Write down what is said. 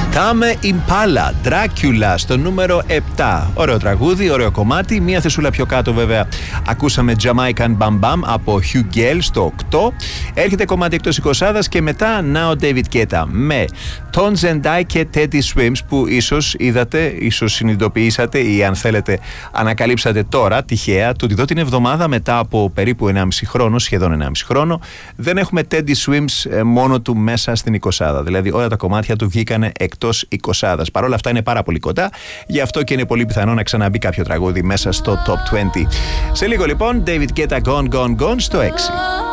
Tame Impala, Dracula στο νούμερο 7. Ωραίο τραγούδι, ωραίο κομμάτι. Μία θεσούλα πιο κάτω βέβαια ακούσαμε Jamaican Bam Bam από Hugh Gale στο 8. Έρχεται κομμάτι εκτός εικοσάδας και μετά Now David Guetta με Τον Zendai και Teddy Swims, που ίσως είδατε, ίσως συνειδητοποιήσατε ή αν θέλετε ανακαλύψατε τώρα τυχαία το ότι εδώ την εβδομάδα, μετά από περίπου 1,5 χρόνο, σχεδόν 1,5 χρόνο, δεν έχουμε Teddy Swims μόνο του μέσα στην εικοσάδα. Δηλαδή όλα τα κομμάτια του βγήκανε εκτός εικοσάδας. Παρ' όλα αυτά είναι πάρα πολύ κοντά, γι' αυτό και είναι πολύ πιθανό να ξαναμπεί κάποιο τραγούδι μέσα στο Top 20. Σε λίγο λοιπόν David Guetta Gone Gone Gone στο 6.